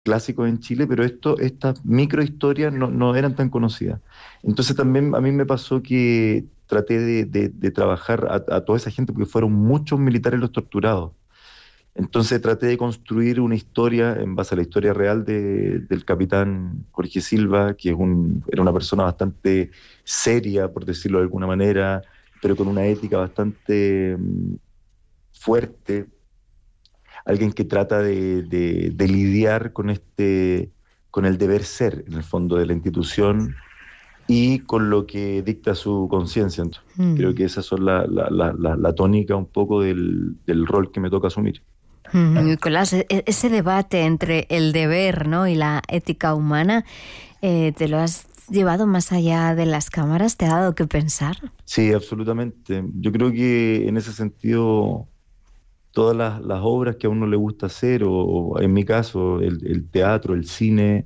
clásicos en Chile, pero estas microhistorias no eran tan conocidas. Entonces también a mí me pasó que traté de trabajar a toda esa gente, porque fueron muchos militares los torturados. Entonces traté de construir una historia en base a la historia real del capitán Jorge Silva, que era una persona bastante seria, por decirlo de alguna manera, pero con una ética bastante fuerte, alguien que trata de lidiar con el deber ser, en el fondo, de la institución y con lo que dicta su conciencia. Entonces, creo Mm. que esas son la tónica un poco del rol que me toca asumir. Nicolás, ese debate entre el deber, ¿no?, y la ética humana, ¿te lo has llevado más allá de las cámaras? ¿Te ha dado que pensar? Sí, absolutamente. Yo creo que en ese sentido, todas las obras que a uno le gusta hacer, o en mi caso, el teatro, el cine,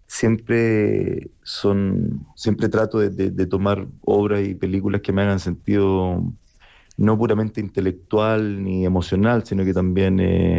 siempre trato de tomar obras y películas que me hagan sentido no puramente intelectual ni emocional, sino que también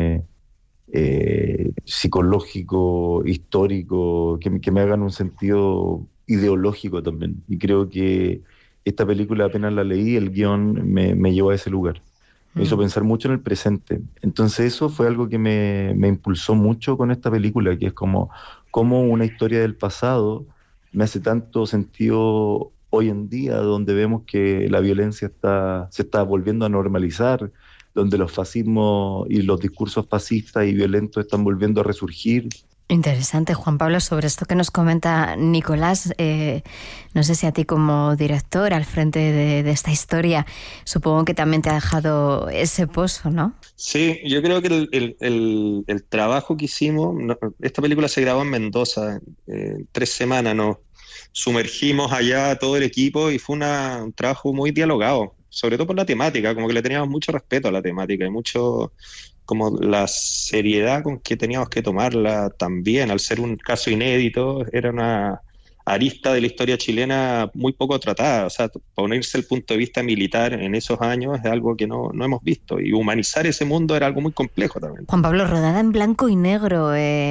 psicológico, histórico, que me hagan un sentido ideológico también. Y creo que esta película, apenas la leí, el guión me llevó a ese lugar. Me hizo Mm. pensar mucho en el presente. Entonces eso fue algo que me impulsó mucho con esta película, que es como una historia del pasado me hace tanto sentido hoy en día, donde vemos que la violencia se está volviendo a normalizar, donde los fascismos y los discursos fascistas y violentos están volviendo a resurgir. Interesante, Juan Pablo, sobre esto que nos comenta Nicolás. No sé si a ti, como director al frente de esta historia, supongo que también te ha dejado ese pozo, ¿no? Sí, yo creo que el trabajo que hicimos, esta película se grabó en Mendoza, 3 semanas, nos sumergimos allá todo el equipo y fue un trabajo muy dialogado, sobre todo por la temática, como que le teníamos mucho respeto a la temática y mucho como la seriedad con que teníamos que tomarla también, al ser un caso inédito, era una arista de la historia chilena muy poco tratada. O sea, ponerse el punto de vista militar en esos años es algo que no hemos visto, y humanizar ese mundo era algo muy complejo también. Juan Pablo, rodada en blanco y negro,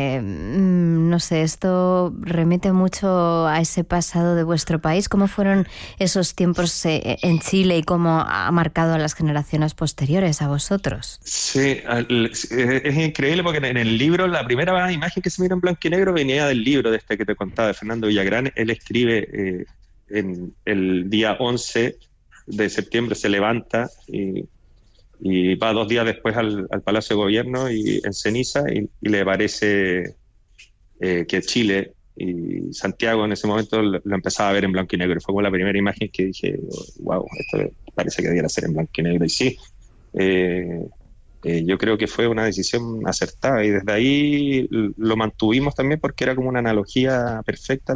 no sé, esto remite mucho a ese pasado de vuestro país. ¿Cómo fueron esos tiempos en Chile y cómo ha marcado a las generaciones posteriores a vosotros? Sí, es increíble porque en el libro, la primera imagen que se mira en blanco y negro venía del libro de este que te contaba, de Fernando Villagrán. Él escribe en el día 11 de septiembre, se levanta y va 2 días después al Palacio de Gobierno y en ceniza, y le parece que Chile y Santiago en ese momento lo empezaba a ver en blanco y negro. Fue como la primera imagen que dije, wow, esto parece que debiera ser en blanco y negro. Y sí, eh, yo creo que fue una decisión acertada, y desde ahí lo mantuvimos también porque era como una analogía perfecta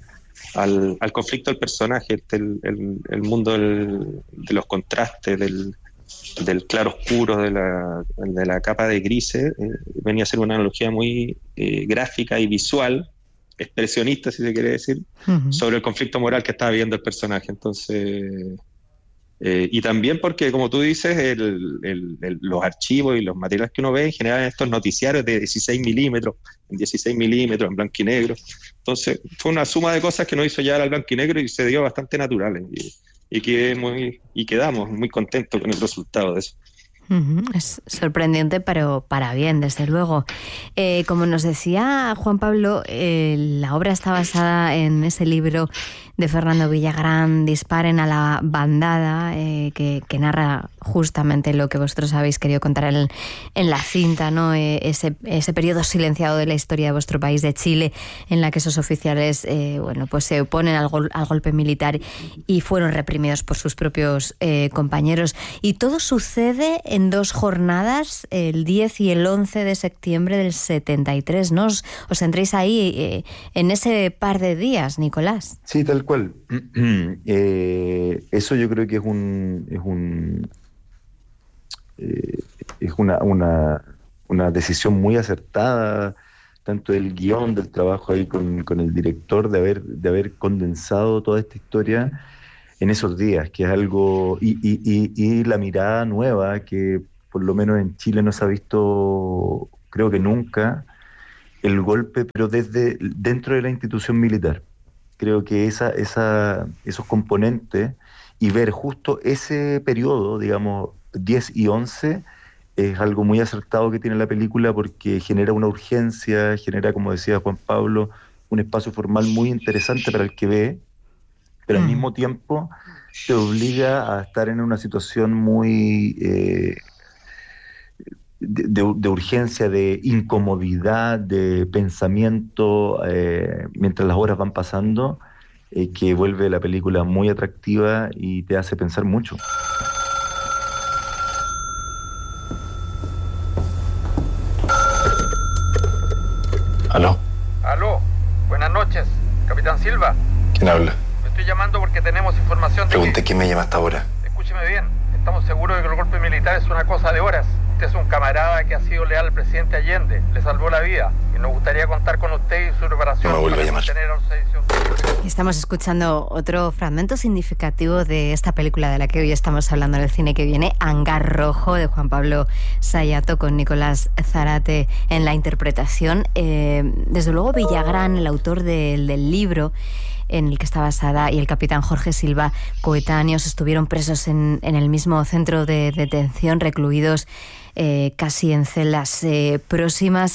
al conflicto del personaje, el mundo de los contrastes, del claro oscuro, de la capa de grises. Venía a ser una analogía muy gráfica y visual, expresionista, si se quiere decir, Uh-huh. sobre el conflicto moral que estaba viviendo el personaje. Entonces, y también porque, como tú dices, los archivos y los materiales que uno ve en general en estos noticiarios de 16 milímetros, en 16 milímetros, en blanco y negro. Entonces, fue una suma de cosas que nos hizo llegar al blanco y negro y se dio bastante natural. Y quedamos muy contentos con el resultado de eso. Uh-huh. Es sorprendente, pero para bien, desde luego. Como nos decía Juan Pablo, la obra está basada en ese libro de Fernando Villagrán, Disparen a la bandada, que narra justamente lo que vosotros habéis querido contar en la cinta, ¿no? Ese periodo silenciado de la historia de vuestro país, de Chile, en la que esos oficiales pues se oponen al golpe militar y fueron reprimidos por sus propios compañeros. Y todo sucede en 2 jornadas, el 10 y el 11 de septiembre del 73, ¿no? Os entréis ahí en ese par de días, Nicolás. Sí, tal cual. Eso yo creo que eh, es una decisión muy acertada, tanto del guión, del trabajo ahí con el director, de haber condensado toda esta historia en esos días, que es algo, y la mirada nueva que por lo menos en Chile no se ha visto, creo que nunca, el golpe, pero desde dentro de la institución militar. Creo que esos componentes y ver justo ese periodo, digamos, 10 y 11, es algo muy acertado que tiene la película porque genera una urgencia, genera, como decía Juan Pablo, un espacio formal muy interesante para el que ve, pero al mismo tiempo te obliga a estar en una situación muy de urgencia, de incomodidad, de pensamiento, mientras las horas van pasando, que vuelve la película muy atractiva y te hace pensar mucho. ¿Aló? Aló, buenas noches, Capitán Silva. ¿Quién habla? Me estoy llamando porque tenemos información de Pregunté quién me llama hasta ahora. Escúcheme bien, estamos seguros de que el golpe militar es una cosa de horas. Usted es un camarada que ha sido leal al presidente Allende, le salvó la vida y nos gustaría contar con usted y su preparación. No me vuelva a llamar. Estamos escuchando otro fragmento significativo de esta película de la que hoy estamos hablando en el cine que viene, Hangar Rojo, de Juan Pablo Sayato, con Nicolás Zárate en la interpretación. Desde luego Villagrán, el autor del libro en el que está basada, y el capitán Jorge Silva, coetáneos, estuvieron presos en el mismo centro de detención, recluidos casi en celdas próximas.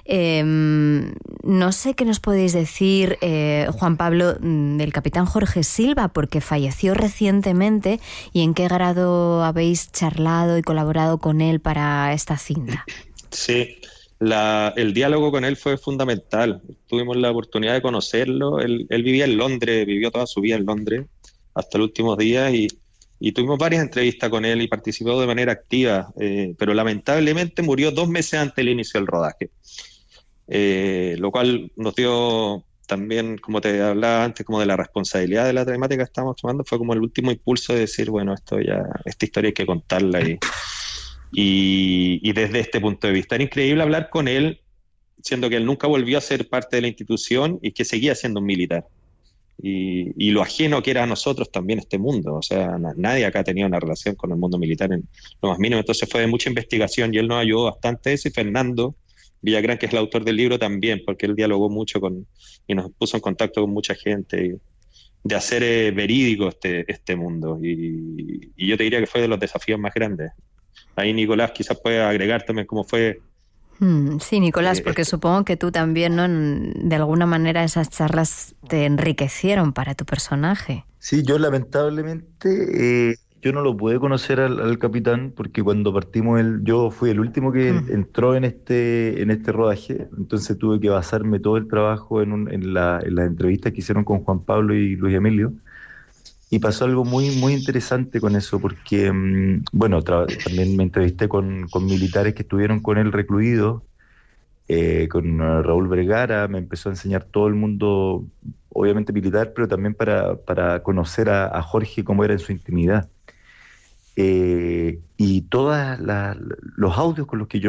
No sé qué nos podéis decir, Juan Pablo, del capitán Jorge Silva, porque falleció recientemente, y en qué grado habéis charlado y colaborado con él para esta cinta. Sí, el diálogo con él fue fundamental. Tuvimos la oportunidad de conocerlo. Él vivía en Londres, vivió toda su vida en Londres hasta los últimos días, y tuvimos varias entrevistas con él y participó de manera activa, pero lamentablemente murió 2 meses antes del inicio del rodaje, lo cual nos dio también, como te hablaba antes, como de la responsabilidad de la temática que estábamos tomando. Fue como el último impulso de decir, bueno, esta historia hay que contarla, y desde este punto de vista era increíble hablar con él, siendo que él nunca volvió a ser parte de la institución y que seguía siendo un militar. Y lo ajeno que era a nosotros también este mundo, o sea, nadie acá tenía una relación con el mundo militar en lo más mínimo. Entonces fue de mucha investigación y él nos ayudó bastante eso, y Fernando Villagrán, que es el autor del libro, también, porque él dialogó mucho y nos puso en contacto con mucha gente, de hacer verídico este mundo, y yo te diría que fue de los desafíos más grandes. Ahí Nicolás quizás puede agregar también cómo fue. Sí, Nicolás, porque supongo que tú también, ¿no? De alguna manera esas charlas te enriquecieron para tu personaje. Sí, yo lamentablemente yo no lo pude conocer al capitán, porque cuando partimos yo fui el último que entró en este rodaje, entonces tuve que basarme todo el trabajo en las entrevistas que hicieron con Juan Pablo y Luis Emilio. Y pasó algo muy, muy interesante con eso, porque, bueno, también me entrevisté con militares que estuvieron con él recluidos, con Raúl Vergara. Me empezó a enseñar todo el mundo, obviamente militar, pero también para conocer a Jorge cómo era en su intimidad. Y todos los audios con los que yo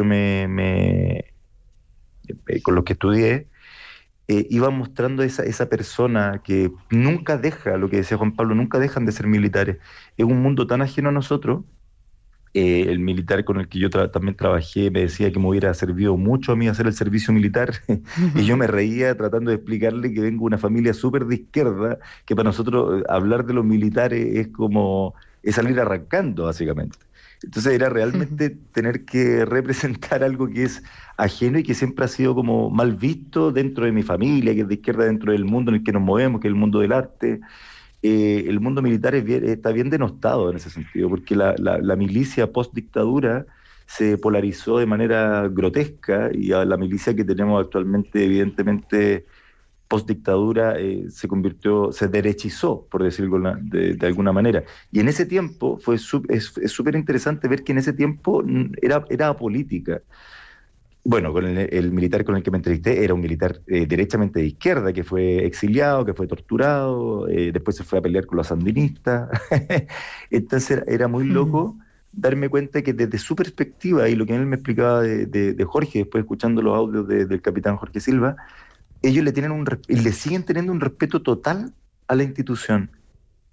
con los que estudié, iban mostrando esa persona que nunca deja, lo que decía Juan Pablo, nunca dejan de ser militares. Es un mundo tan ajeno a nosotros. El militar con el que yo también trabajé me decía que me hubiera servido mucho a mí hacer el servicio militar, y yo me reía tratando de explicarle que vengo de una familia súper de izquierda, que para nosotros hablar de los militares es salir arrancando, básicamente. Entonces era realmente tener que representar algo que es ajeno y que siempre ha sido como mal visto dentro de mi familia, que es de izquierda, dentro del mundo en el que nos movemos, que es el mundo del arte. El mundo militar está bien denostado en ese sentido, porque la milicia post-dictadura se polarizó de manera grotesca, y a la milicia que tenemos actualmente, evidentemente, post-dictadura, se derechizó, por decirlo de alguna manera. Y en ese tiempo es súper interesante ver que en ese tiempo era apolítica. Bueno, con el militar con el que me entrevisté era un militar derechamente de izquierda, que fue exiliado, que fue torturado, después se fue a pelear con los sandinistas. Entonces era muy loco darme cuenta que desde su perspectiva, y lo que él me explicaba de Jorge, después escuchando los audios del capitán Jorge Silva, ellos le siguen teniendo un respeto total a la institución.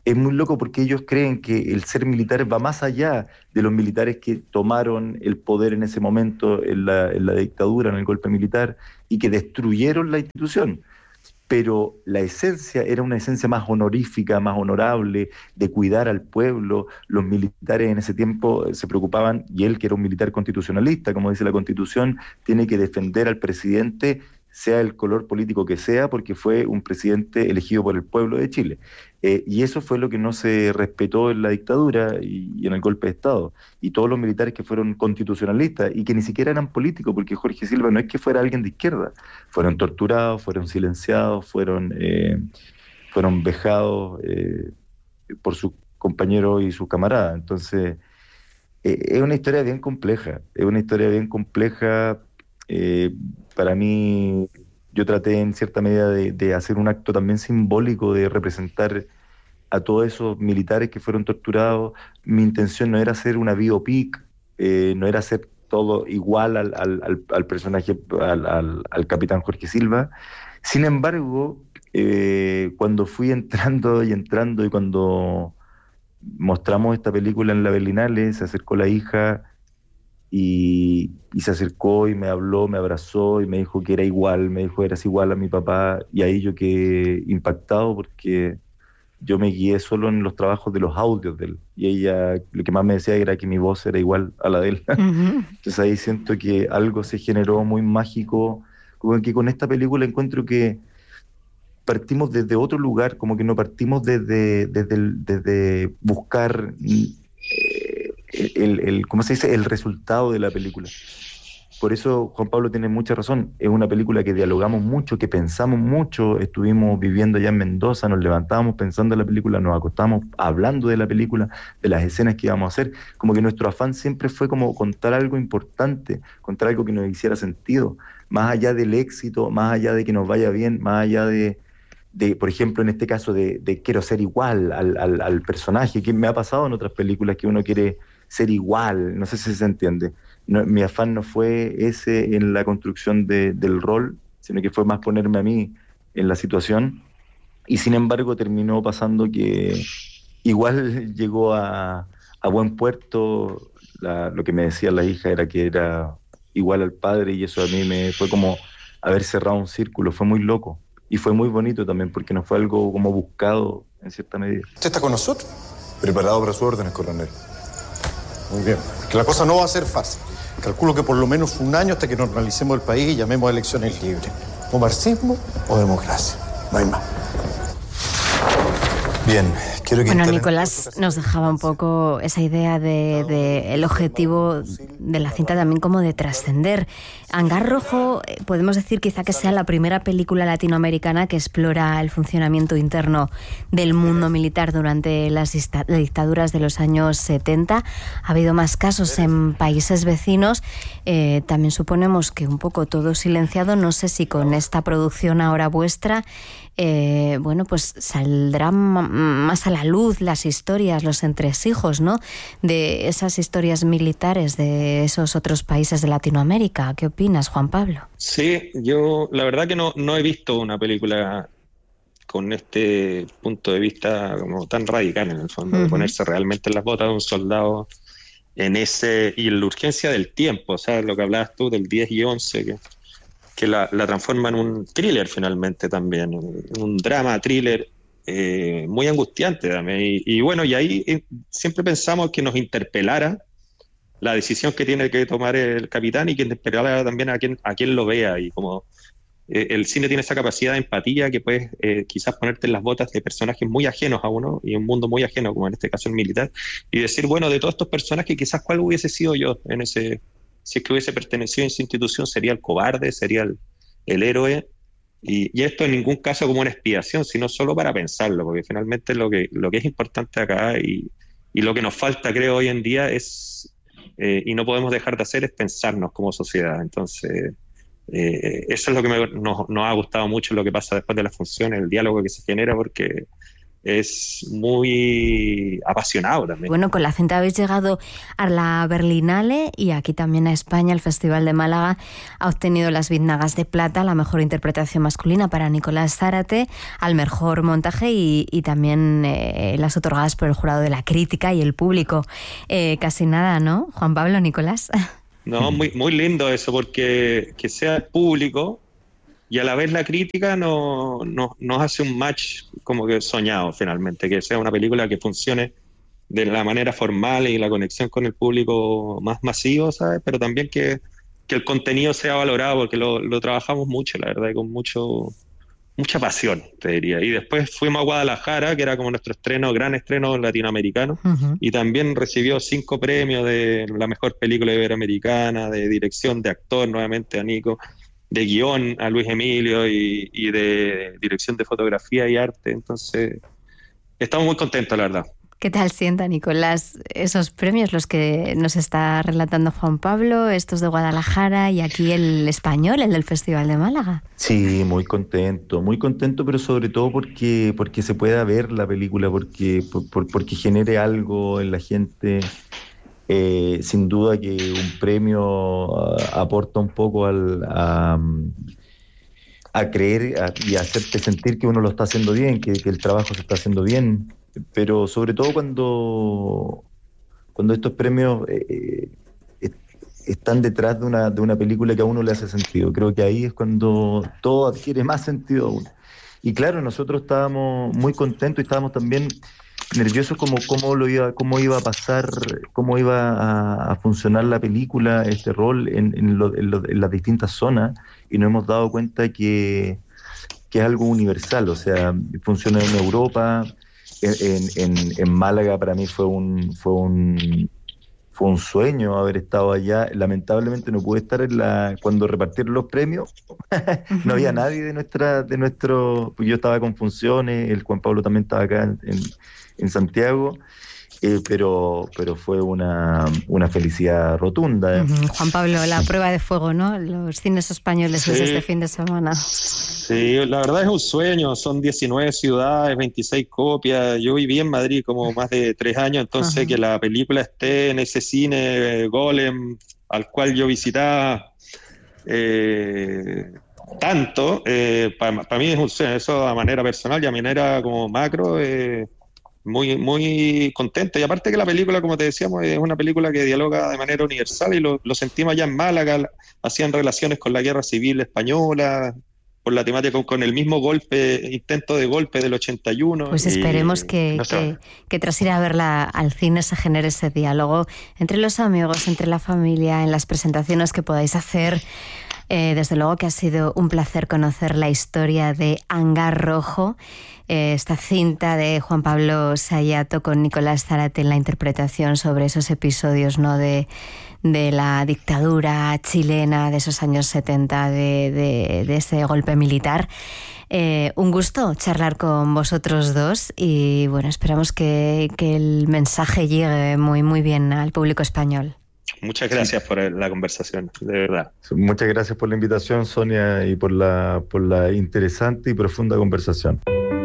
es muy loco porque ellos creen que el ser militar va más allá de los militares que tomaron el poder en ese momento en la dictadura, en el golpe militar, y que destruyeron la institución. Pero la esencia era una esencia más honorífica, más honorable, de cuidar al pueblo. Los militares en ese tiempo se preocupaban, y él, que era un militar constitucionalista, como dice la Constitución, tiene que defender al presidente, sea el color político que sea, porque fue un presidente elegido por el pueblo de Chile. Y eso fue lo que no se respetó en la dictadura y en el golpe de Estado. Y todos los militares que fueron constitucionalistas y que ni siquiera eran políticos, porque Jorge Silva no es que fuera alguien de izquierda, fueron torturados, fueron silenciados, fueron vejados por sus compañeros y sus camaradas. Entonces, es una historia bien compleja, para mí. Yo traté en cierta medida de hacer un acto también simbólico de representar a todos esos militares que fueron torturados. Mi intención no era hacer una biopic, no era hacer todo igual al personaje, al capitán Jorge Silva. Sin embargo, cuando fui entrando y cuando mostramos esta película en la Berlinale, se acercó la hija y se acercó y me habló, me abrazó y me dijo que era igual, me dijo eras igual a mi papá, y ahí yo quedé impactado porque yo me guié solo en los trabajos de los audios de él, y ella lo que más me decía era que mi voz era igual a la de él. Uh-huh. Entonces ahí siento que algo se generó muy mágico, como que con esta película encuentro que partimos desde otro lugar, como que no partimos desde buscar ¿cómo se dice? El resultado de la película. Por eso Juan Pablo tiene mucha razón. Es una película que dialogamos mucho, que pensamos mucho. Estuvimos viviendo allá en Mendoza, nos levantábamos pensando en la película, nos acostábamos hablando de la película, de las escenas que íbamos a hacer. Como que nuestro afán siempre fue como contar algo importante, contar algo que nos hiciera sentido, más allá del éxito, más allá de que nos vaya bien, más allá de por ejemplo, en este caso de quiero ser igual al personaje, que me ha pasado en otras películas que uno quiere ser igual, no sé si se entiende. No, mi afán no fue ese en la construcción del rol, sino que fue más ponerme a mí en la situación, y sin embargo terminó pasando que igual llegó a buen puerto. Lo que me decía la hija era que era igual al padre, y eso a mí me fue como haber cerrado un círculo, fue muy loco. Y fue muy bonito también, porque no fue algo como buscado en cierta medida. ¿Usted está con nosotros? Preparado para sus órdenes, coronel. Muy bien, porque la cosa no va a ser fácil. Calculo que por lo menos un año hasta que normalicemos el país y llamemos a elecciones libres. O marxismo o democracia. No hay más. Bien, quiero que... Bueno, Nicolás nos dejaba un poco esa idea de el objetivo de la cinta también como de trascender. Hangar Rojo, podemos decir quizá que sea la primera película latinoamericana que explora el funcionamiento interno del mundo militar durante las dictaduras de los años 70. Ha habido más casos en países vecinos. También suponemos que un poco todo silenciado. No sé si con esta producción ahora vuestra, bueno, pues saldrán más a la luz las historias, los entresijos, ¿no?, de esas historias militares de esos otros países de Latinoamérica. ¿Qué opinas, Juan Pablo? Sí, yo la verdad que no he visto una película con este punto de vista como tan radical, en el fondo, de ponerse realmente en las botas de un soldado en ese, y en la urgencia del tiempo, o sea, lo que hablabas tú del 10 y 11, que la transforma en un thriller finalmente también, un drama thriller muy angustiante también. Y bueno, y ahí siempre pensamos que nos interpelara la decisión que tiene que tomar el capitán, y que interpelara también a quien lo vea. Y como el cine tiene esa capacidad de empatía que puedes quizás ponerte en las botas de personajes muy ajenos a uno, y un mundo muy ajeno, como en este caso el militar, y decir, bueno, de todos estos personajes, quizás cuál hubiese sido yo en ese... Si es que hubiese pertenecido a esa institución, sería el cobarde, sería el héroe. Y esto en ningún caso como una expiación, sino solo para pensarlo, porque finalmente lo que es importante acá y lo que nos falta, creo, hoy en día es, y no podemos dejar de hacer, es pensarnos como sociedad. Entonces, eso es lo que nos ha gustado mucho, lo que pasa después de la función, el diálogo que se genera, porque es muy apasionado también. Bueno, con la cinta habéis llegado a la Berlinale y aquí también a España. El Festival de Málaga ha obtenido las Biznagas de Plata, la mejor interpretación masculina para Nicolás Zárate, al mejor montaje y también las otorgadas por el jurado de la crítica y el público. Casi nada, ¿no, Juan Pablo, Nicolás? No, muy lindo eso, porque que sea el público y a la vez la crítica nos hace un match como que soñado finalmente, que sea una película que funcione de la manera formal y la conexión con el público más masivo, ¿sabes? Pero también que el contenido sea valorado, porque lo trabajamos mucho, la verdad, y con mucha pasión, te diría. Y después fuimos a Guadalajara, que era como nuestro gran estreno latinoamericano, y también recibió 5 premios de la mejor película iberoamericana, de dirección, de actor, nuevamente a Nico, de guión a Luis Emilio y de dirección de fotografía y arte. Entonces, estamos muy contentos, la verdad. ¿Qué tal sienta, Nicolás, esos premios, los que nos está relatando Juan Pablo, estos de Guadalajara y aquí el español, el del Festival de Málaga? Sí, muy contento, pero sobre todo porque se pueda ver la película, porque genere algo en la gente. Sin duda que un premio aporta un poco a creer y a hacerte sentir que uno lo está haciendo bien, que el trabajo se está haciendo bien, pero sobre todo cuando estos premios están detrás de una película que a uno le hace sentido. Creo que ahí es cuando todo adquiere más sentido aún. Y claro, nosotros estábamos muy contentos y estábamos también nerviosos como cómo iba a pasar, cómo iba a funcionar la película, este rol en las distintas zonas, y nos hemos dado cuenta que es algo universal, o sea, funciona en Europa, en Málaga para mí fue un sueño haber estado allá. Lamentablemente no pude estar cuando repartieron los premios. No había nadie de nuestro, pues yo estaba con funciones, el Juan Pablo también estaba acá en Santiago, pero fue una felicidad rotunda. Juan Pablo, la prueba de fuego, ¿no? Los cines españoles es este fin de semana. Sí, la verdad es un sueño, son 19 ciudades, 26 copias. Yo viví en Madrid como más de 3 años, entonces que la película esté en ese cine Golem, al cual yo visitaba tanto, para mí es un sueño, eso a manera personal y a manera como macro, muy, muy contento. Y aparte que la película, como te decíamos, es una película que dialoga de manera universal y lo sentimos allá en Málaga, hacían relaciones con la guerra civil española, por la temática, con el mismo intento de golpe del 81. Pues esperemos que tras ir a verla al cine se genere ese diálogo entre los amigos, entre la familia, en las presentaciones que podáis hacer. Desde luego que ha sido un placer conocer la historia de Hangar Rojo, esta cinta de Juan Pablo Sayato con Nicolás Zárate en la interpretación sobre esos episodios, ¿no?, de la dictadura chilena de esos años 70, de ese golpe militar. Un gusto charlar con vosotros dos y bueno, esperamos que el mensaje llegue muy, muy bien al público español. Muchas gracias por la conversación, de verdad. Muchas gracias por la invitación, Sonia, y por la interesante y profunda conversación.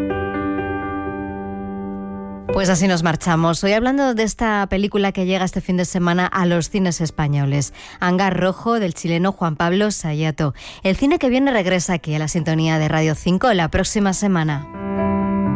Pues así nos marchamos. Hoy hablando de esta película que llega este fin de semana a los cines españoles, Hangar Rojo, del chileno Juan Pablo Sayato. El cine que viene regresa aquí a la sintonía de Radio 5 la próxima semana.